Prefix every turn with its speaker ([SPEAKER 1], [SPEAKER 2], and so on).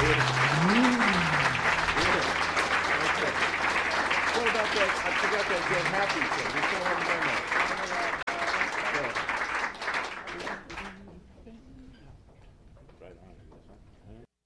[SPEAKER 1] What about that? I forgot that Get Happy thing.